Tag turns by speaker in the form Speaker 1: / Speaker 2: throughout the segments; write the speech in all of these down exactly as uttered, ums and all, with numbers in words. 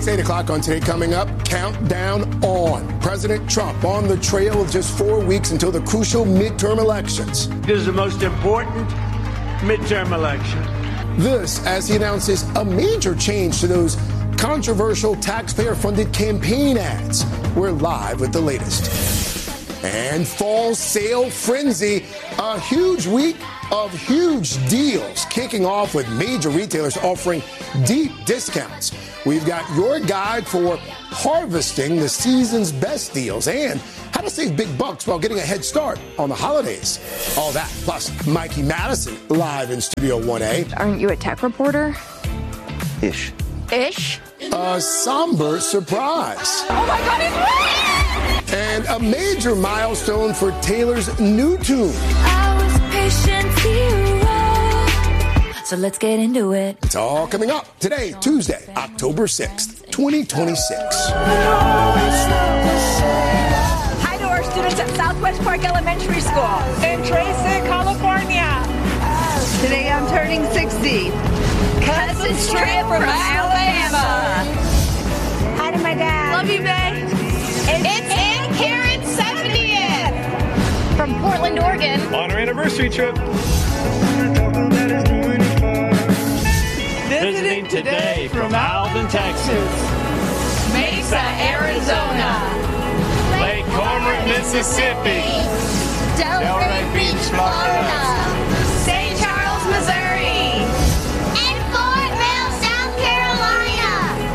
Speaker 1: It's eight o'clock on Today. Coming up, countdown on. President Trump on the trail with just four weeks until the crucial midterm elections.
Speaker 2: This is the most important midterm election.
Speaker 1: This as he announces a major change to those controversial taxpayer-funded campaign ads. We're live with the latest. And fall sale frenzy. A huge week of huge deals kicking off with major retailers offering deep discounts. We've got your guide for harvesting the season's best deals and how to save big bucks while getting a head start on the holidays. All that, plus Mikey Madison live in Studio one A.
Speaker 3: Aren't you a tech reporter?
Speaker 4: Ish.
Speaker 3: Ish?
Speaker 1: A somber surprise.
Speaker 3: Oh my God, it's right!
Speaker 1: And a major milestone for Taylor's new tune.
Speaker 5: I was patient zero, so let's get into it.
Speaker 1: It's all coming up today, Tuesday, October sixth, twenty twenty-six.
Speaker 6: Hi to our students at Southwest Park Elementary School in Tracy, California.
Speaker 7: Today I'm turning sixty.
Speaker 6: Cousin Strip from Alabama.
Speaker 7: Hi to my dad.
Speaker 6: Love you, babe. It's Aunt Karen's seventieth.
Speaker 3: From Portland, Oregon.
Speaker 8: On our anniversary trip.
Speaker 2: Visiting today from Alvin, Texas.
Speaker 6: Mesa, Arizona.
Speaker 8: Lake Cormorant, Mississippi.
Speaker 6: Delray Beach, Florida. Saint Charles, Missouri.
Speaker 9: And Fort Mill, South Carolina.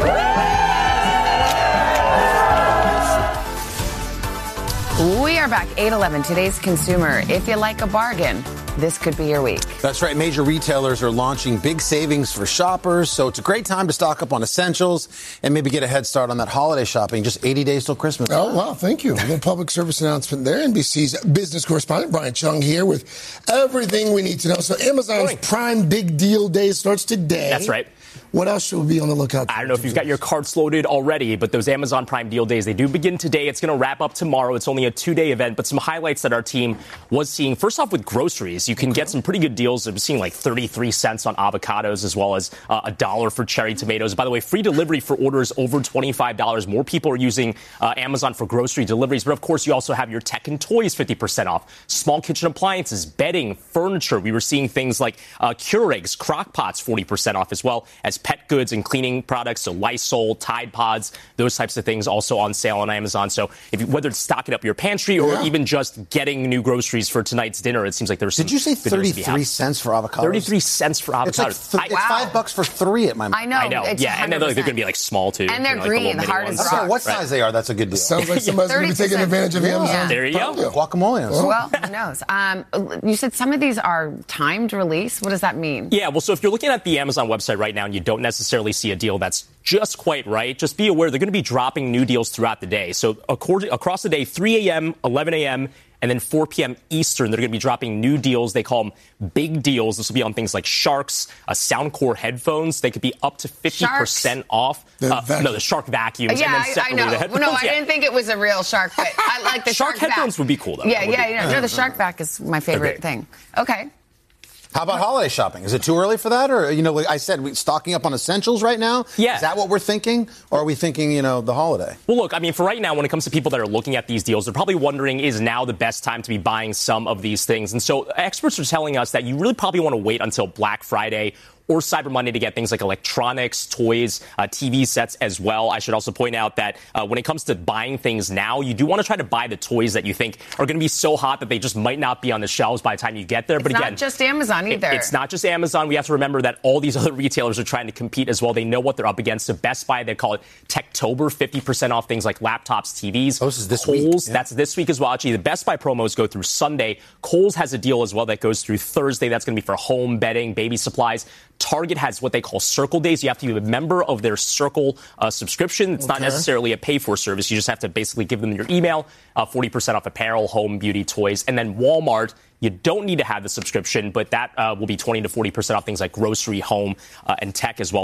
Speaker 3: We are back, eight eleven, today's consumer. If you like a bargain, this could be your week.
Speaker 10: That's right. Major retailers are launching big savings for shoppers, so it's a great time to stock up on essentials and maybe get a head start on that holiday shopping. Just eighty days till Christmas.
Speaker 1: Oh, wow. Thank you. A little public service announcement there. N B C's business correspondent Brian Chung here with everything we need to know. So Amazon's Prime Big Deal Day starts today.
Speaker 11: That's right.
Speaker 1: What else should we be on the lookout for?
Speaker 11: I don't know if you've got your carts loaded already, but those Amazon Prime Deal Days, they do begin today. It's going to wrap up tomorrow. It's only a two-day event, but some highlights that our team was seeing. First off, with groceries, you can okay. get some pretty good deals. I'm seeing like thirty-three cents on avocados as well as uh, a dollar for cherry tomatoes. By the way, free delivery for orders over twenty-five dollars. More people are using uh, Amazon for grocery deliveries. But, of course, you also have your tech and toys fifty percent off. Small kitchen appliances, bedding, furniture. We were seeing things like uh, Keurigs, crock pots, forty percent off, as well as pet goods and cleaning products, so Lysol, Tide Pods, those types of things also on sale on Amazon. So if you, whether it's stocking up your pantry or yeah. even just getting new groceries for tonight's dinner, it seems like there's some.
Speaker 10: Did you say thirty-three cents for avocados?
Speaker 11: thirty-three cents for avocados.
Speaker 10: It's, like th-
Speaker 11: I,
Speaker 10: it's
Speaker 11: wow.
Speaker 10: five bucks for three at my
Speaker 3: I know.
Speaker 11: I know.
Speaker 3: It's
Speaker 11: yeah, and then like, they're going to be like small too.
Speaker 3: And they're
Speaker 11: you know,
Speaker 3: green,
Speaker 11: like
Speaker 3: hard as
Speaker 11: rocks.
Speaker 10: I don't know what size
Speaker 11: right.
Speaker 10: they are. That's a good deal.
Speaker 1: Sounds like somebody's going to be taking advantage of Amazon.
Speaker 3: Yeah.
Speaker 11: There you go.
Speaker 10: Yeah. Guacamole.
Speaker 3: Well, who knows? Um, you said some of these are timed release. What does that mean?
Speaker 11: Yeah, well, so if you're looking at the Amazon website right now and you don't necessarily see a deal that's just quite right, just be aware they're going to be dropping new deals throughout the day. So according, across the day, three a.m., eleven a.m., and then four p.m. Eastern, they're going to be dropping new deals. They call them big deals. This will be on things like Sharks, uh, Soundcore headphones. They could be up to fifty percent
Speaker 3: Sharks?
Speaker 11: off.
Speaker 1: The
Speaker 11: Uh, no, the Shark vacuums.
Speaker 3: Yeah,
Speaker 11: and then
Speaker 3: I, I
Speaker 11: separately
Speaker 3: know.
Speaker 11: The headphones.
Speaker 3: No, I
Speaker 11: yeah.
Speaker 3: didn't think it was a real shark, but I like the
Speaker 11: Shark,
Speaker 3: shark
Speaker 11: headphones
Speaker 3: vac.
Speaker 11: would be cool, though.
Speaker 3: Yeah,
Speaker 11: That would
Speaker 3: yeah,
Speaker 11: be-
Speaker 3: yeah. No, the shark vac is my favorite
Speaker 11: Okay.
Speaker 3: thing. Okay.
Speaker 10: How about holiday shopping? Is it too early for that? Or, you know, like I said, we stocking up on essentials right now?
Speaker 11: Yeah.
Speaker 10: Is that what we're thinking? Or are we thinking, you know, the holiday?
Speaker 11: Well, look, I mean, for right now, when it comes to people that are looking at these deals, they're probably wondering, is now the best time to be buying some of these things? And so experts are telling us that you really probably want to wait until Black Friday or Cyber Monday to get things like electronics, toys, uh, T V sets as well. I should also point out that uh, when it comes to buying things now, you do want to try to buy the toys that you think are going to be so hot that they just might not be on the shelves by the time you get there.
Speaker 3: It's
Speaker 11: but again,
Speaker 3: not just Amazon either.
Speaker 11: It, it's not just Amazon. We have to remember that all these other retailers are trying to compete as well. They know what they're up against. So Best Buy, they call it Techtober, fifty percent off things like laptops, T Vs.
Speaker 10: Oh, this is this
Speaker 11: Kohl's,
Speaker 10: week. Yeah.
Speaker 11: That's this week as well. Actually, the Best Buy promos go through Sunday. Kohl's has a deal as well that goes through Thursday. That's going to be for home, bedding, baby supplies. Target has what they call Circle Days. You have to be a member of their Circle uh, subscription. It's okay. Not necessarily a pay-for service. You just have to basically give them your email, uh, forty percent off apparel, home, beauty, toys. And then Walmart, you don't need to have the subscription, but that uh, will be twenty to forty percent off things like grocery, home, uh, and tech as well. They'll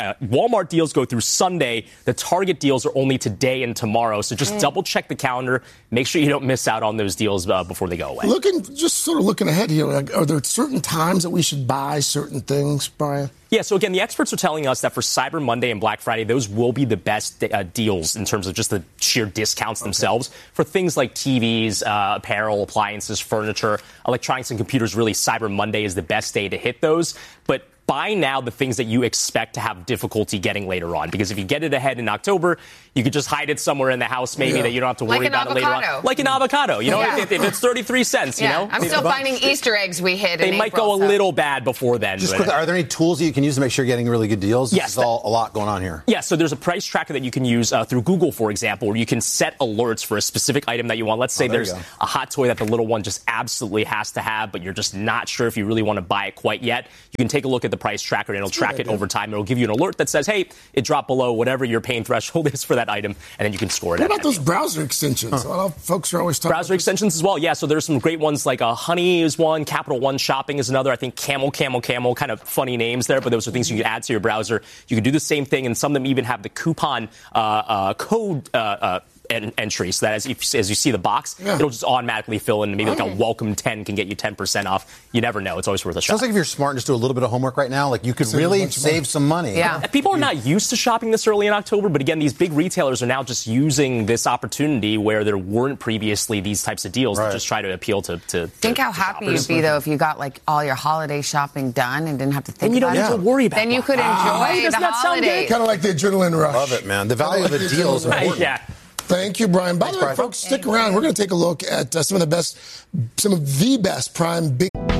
Speaker 11: uh, Walmart deals go through Sunday. The Target deals are only today and tomorrow. So just mm. double check the calendar. Make sure you don't miss out on those deals uh, before they go away.
Speaker 1: Looking, just sort of looking ahead here, like, are there certain times that we should buy certain things, Brian?
Speaker 11: Yeah, so again, the experts are telling us that for Cyber Monday and Black Friday, those will be the best uh, deals in terms of just the sheer discounts okay. themselves. For things like T Vs, uh, apparel, appliances, furniture, electronics, and computers, really Cyber Monday is the best day to hit those. But buy now the things that you expect to have difficulty getting later on. Because if you get it ahead in October, you could just hide it somewhere in the house maybe yeah. that you don't have to worry
Speaker 3: like
Speaker 11: about
Speaker 3: avocado.
Speaker 11: it later on. Like an avocado. You know,
Speaker 3: yeah.
Speaker 11: if, if it's thirty-three cents,
Speaker 3: yeah.
Speaker 11: you know.
Speaker 3: I'm still finding Easter eggs we hid
Speaker 11: They
Speaker 3: in
Speaker 11: might
Speaker 3: April,
Speaker 11: go a
Speaker 3: so.
Speaker 11: little bad before then.
Speaker 10: Just
Speaker 11: but,
Speaker 10: quickly, are there any tools that you can use to make sure you're getting really good deals?
Speaker 11: Yes.
Speaker 10: There's all, a lot going on here.
Speaker 11: Yeah, so there's a price tracker that you can use uh, through Google, for example, where you can set alerts for a specific item that you want. Let's say
Speaker 10: oh, there
Speaker 11: there's a hot toy that the little one just absolutely has to have, but you're just not sure if you really want to buy it quite yet. You can take a look at the price tracker, and it'll track it over time. It'll give you an alert that says, hey, it dropped below whatever your pain threshold is for that item, and then you can score it.
Speaker 1: What about those browser extensions? Huh. A lot of folks are always talking
Speaker 11: browser
Speaker 1: about
Speaker 11: extensions as well. Yeah, so there's some great ones like uh, Honey is one, Capital One Shopping is another. I think Camel, Camel, Camel, kind of funny names there, but those are things you can add to your browser. You can do the same thing, and some of them even have the coupon uh, uh, code uh, uh, en- entry, so that as you, as you see the box, yeah. it'll just automatically fill in. Maybe like a welcome ten can get you ten percent off. You never know. It's always worth a shot.
Speaker 10: Sounds like if you're smart and just do a little bit of homework right now, like you could save really save some money.
Speaker 3: Yeah.
Speaker 11: People are not used to shopping this early in October, but again, these big retailers are now just using this opportunity where there weren't previously these types of deals right. to just try to appeal to. to
Speaker 3: think
Speaker 11: to,
Speaker 3: how
Speaker 11: to
Speaker 3: happy
Speaker 11: shoppers.
Speaker 3: you'd be though if you got like all your holiday shopping done and didn't have to think.
Speaker 11: And you don't
Speaker 3: about
Speaker 11: need
Speaker 3: it.
Speaker 11: to worry about.
Speaker 3: Then you could enjoy
Speaker 11: oh,
Speaker 3: the holidays.
Speaker 1: Kind of like the adrenaline rush.
Speaker 10: Love it, man. The value of the deals are important.
Speaker 11: Yeah.
Speaker 1: Thank you, Brian. By
Speaker 10: Thanks,
Speaker 1: the way,
Speaker 10: Brian.
Speaker 1: folks, stick around. We're going to take a look at uh, some of the best, some of the best Prime big.